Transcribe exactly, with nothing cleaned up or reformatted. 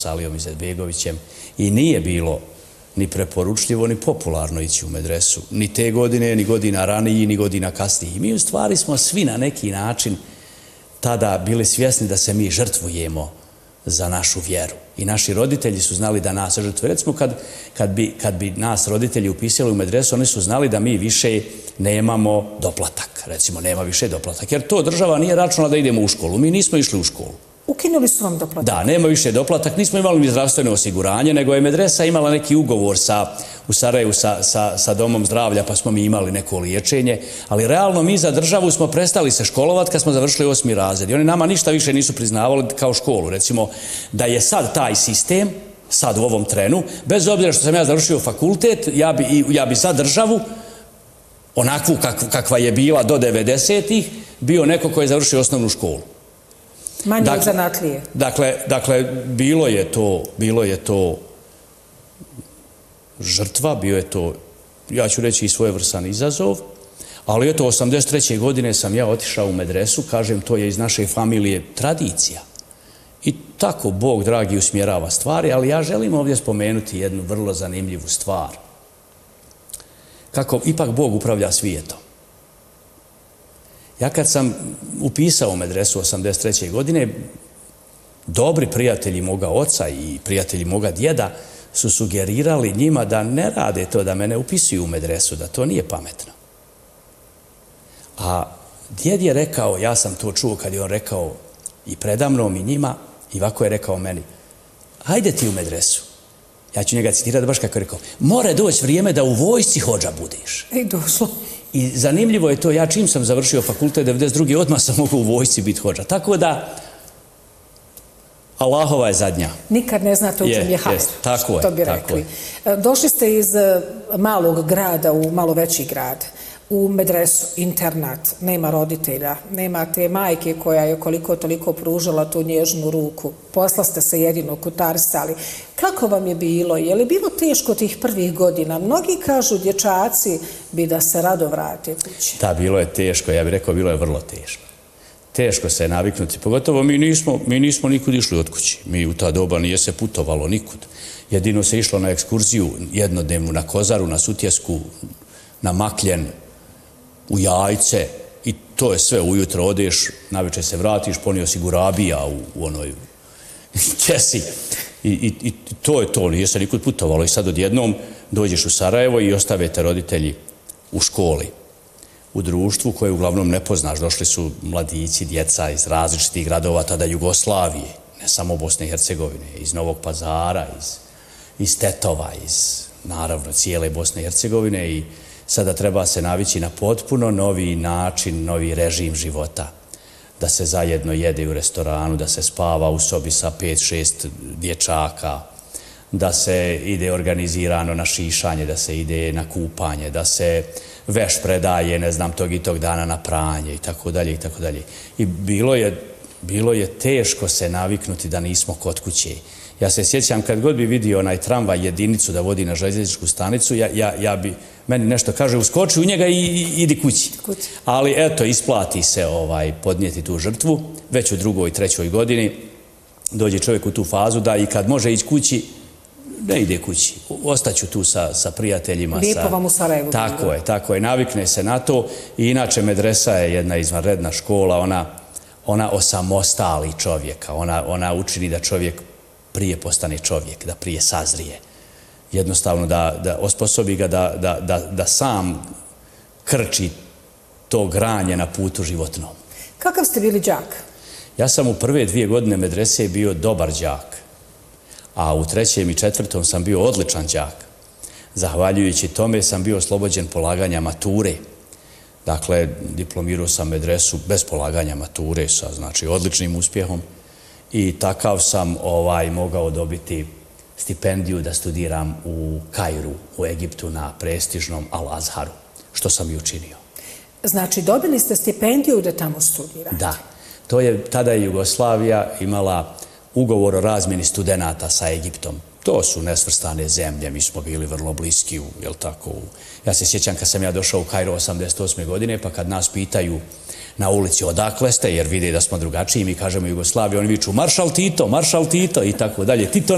Salijom Izetbegovićem i nije bilo ni preporučljivo ni popularno ići u medresu. Ni te godine, ni godina ranije, ni godina kasnije. I mi u stvari smo svi na neki način tada bili svjesni da se mi žrtvujemo za našu vjeru. I naši roditelji su znali da nas žrtvuju. Recimo kad, kad, bi, kad bi nas roditelji upisali u medresu, oni su znali da mi više nemamo doplatak. Recimo, nema više doplatak. Jer to država nije računala da idemo u školu. Mi nismo išli u školu. Ukinuli su vam doplatak? Da, nema više doplatak. Nismo imali ni zdravstveno osiguranje, nego je medresa imala neki ugovor sa, u Sarajevu sa, sa, sa domom zdravlja, pa smo mi imali neko liječenje. Ali realno mi za državu smo prestali se školovati kad smo završili osmi razred. I oni nama ništa više nisu priznavali kao školu. Recimo, da je sad taj sistem, sad u ovom trenu, bez obzira što sam ja završio fakultet, ja bi, ja bi za državu, onakvu kakva je bila do devedesetih, bio neko koji je završio osnovnu školu. Manje dakle, od zanatlije. Dakle, dakle bilo, je to, bilo je to žrtva, bio je to, ja ću reći, i svojevrsan izazov, ali eto, osamdeset treće godine sam ja otišao u medresu, kažem, to je iz naše familije tradicija. I tako Bog, dragi, usmjerava stvari, ali ja želim ovdje spomenuti jednu vrlo zanimljivu stvar. Kako ipak Bog upravlja svijetom. Ja kad sam upisao medresu osamdeset treće godine, dobri prijatelji moga oca i prijatelji moga djeda su sugerirali njima da ne rade to, da mene upisuju u medresu, da to nije pametno. A djed je rekao, ja sam to čuo kad je on rekao i predamnom i njima, i ovako je rekao meni, hajde ti u medresu. Ja ću njega citirati baš kako je rekao, more doći vrijeme da u vojsci hodža budeš. I došlo. I zanimljivo je to, ja čim sam završio fakultet devedeset druge odmah sam mogao u vojsci biti hodža. Tako da, Allahova je zadnja. Nikad ne znate u čem je hajr, tako je, što bi tako rekli. Je. Došli ste iz malog grada u malo veći grad, u medresu, internat, nema roditelja, nema te majke koja je koliko toliko pružala tu nježnu ruku. Posla ste se jedino kutarsali. Kako vam je bilo? Je li bilo teško tih prvih godina? Mnogi kažu, dječaci bi da se rado vrate kući. Da, bilo je teško. Ja bih rekao, bilo je vrlo teško. Teško se je naviknuti. Pogotovo mi nismo, mi nismo nikud išli od kući. Mi u ta doba nije se putovalo nikud. Jedino se išlo na ekskurziju jednodnevnu na Kozaru, na Sutjesku, na Makljen, u Jajce, i to je sve. Ujutro odeš, navečer se vratiš, ponio si gurabija u, u onoj kesi. I, i, I to je to, nije se nikud putovalo. I sad odjednom dođeš u Sarajevo i ostavete roditelji u školi, u društvu koje uglavnom ne poznaš. Došli su mladići, djeca iz različitih gradova, tada Jugoslavije, ne samo Bosne i Hercegovine, iz Novog Pazara, iz, iz Tetova, iz, naravno, cijele Bosne i Hercegovine, i sada treba se navići na potpuno novi način, novi režim života. Da se zajedno jede u restoranu, da se spava u sobi sa pet šest dječaka, da se ide organizirano na šišanje, da se ide na kupanje, da se veš predaje, ne znam, tog i tog dana na pranje i tako dalje i tako dalje. I bilo je, bilo je teško se naviknuti da nismo kod kuće. Ja se sjećam kad god bi vidio onaj tramvaj jedinicu da vodi na željezničku stanicu, ja, ja, ja bi, meni nešto kaže, uskoči u njega i, i idi kući. kući. Ali eto, isplati se ovaj, podnijeti tu žrtvu, već u drugoj, trećoj godini dođe čovjek u tu fazu da i kad može ići kući, ne ide kući. Ostaću tu sa, sa prijateljima. Lijepo vam u Sarajevu. Tako je, tako je. Navikne se na to. I inače, medresa je jedna izvanredna škola. Ona, ona osamostali čovjeka. Ona, ona učini da čovjek prije postane čovjek, da prije sazrije. Jednostavno da, da osposobi ga da, da, da, da sam krči to granje na putu životnom. Kakav ste bili đak? Ja sam u prve dvije godine medrese bio dobar đak, a u trećem i četvrtom sam bio odličan đak. Zahvaljujući tome sam bio oslobođen polaganja mature. Dakle, diplomirao sam medresu bez polaganja mature sa, znači, odličnim uspjehom. I takav sam ovaj, mogao dobiti stipendiju da studiram u Kairu, u Egiptu, na prestižnom Al-Azharu, što sam i učinio. Znači, dobili ste stipendiju da tamo studirate? Da. To je, tada je Jugoslavija imala ugovor o razmjeni studenata sa Egiptom. To su nesvrstane zemlje, mi smo bili vrlo bliski, u, jel tako? U... Ja se sjećam kad sam ja došao u Kairu osamdeset osme godine, pa kad nas pitaju na ulici odakle ste, jer vide da smo drugačiji, mi kažemo Jugoslaviju, oni viču maršal Tito, maršal Tito i tako dalje. Tito